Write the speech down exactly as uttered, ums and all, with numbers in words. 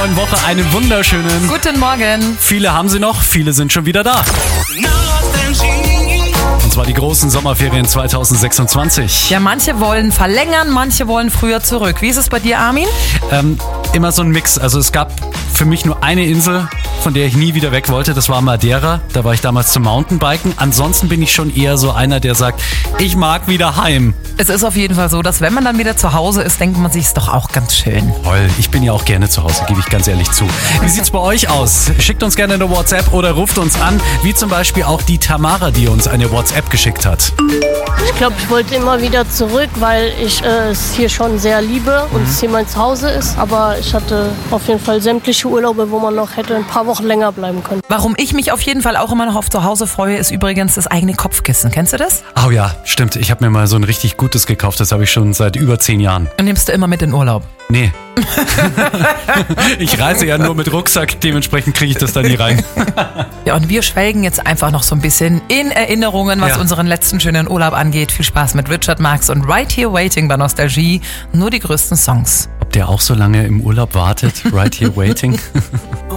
neuen Woche einen wunderschönen Guten Morgen. Viele haben sie noch, viele sind schon wieder da. Und zwar die großen Sommerferien zwanzig sechsundzwanzig. Ja, manche wollen verlängern, manche wollen früher zurück. Wie ist es bei dir, Armin? Ähm, immer so ein Mix. Also es gab für mich nur eine Insel, von der ich nie wieder weg wollte. Das war Madeira. Da war ich damals zum Mountainbiken. Ansonsten bin ich schon eher so einer, der sagt, ich mag wieder heim. Es ist auf jeden Fall so, dass wenn man dann wieder zu Hause ist, denkt man sich, ist doch auch ganz schön. Toll, ich bin ja auch gerne zu Hause, gebe ich ganz ehrlich zu. Wie sieht's bei euch aus? Schickt uns gerne eine WhatsApp oder ruft uns an, wie zum Beispiel auch die Tamara, die uns eine WhatsApp geschickt hat. Ich glaube, ich wollte immer wieder zurück, weil ich äh, es hier schon sehr liebe und es hier mein Zuhause ist. Aber ich hatte auf jeden Fall sämtliche Urlaube, wo man noch hätte ein paar Wochen länger bleiben können. Warum ich mich auf jeden Fall auch immer noch auf zu Hause freue, ist übrigens das eigene Kopfkissen. Kennst du das? Oh ja, stimmt. Ich habe mir mal so ein richtig gutes gekauft. Das habe ich schon seit über zehn Jahren. Und nimmst du immer mit in Urlaub? Nee. Ich reise ja nur mit Rucksack, dementsprechend kriege ich das da nie rein. Ja, und wir schwelgen jetzt einfach noch so ein bisschen in Erinnerungen, was Ja. unseren letzten schönen Urlaub angeht. Viel Spaß mit Richard Marx und Right Here Waiting bei Nostalgie. Nur die größten Songs. Ob der auch so lange im Urlaub wartet? Right here waiting?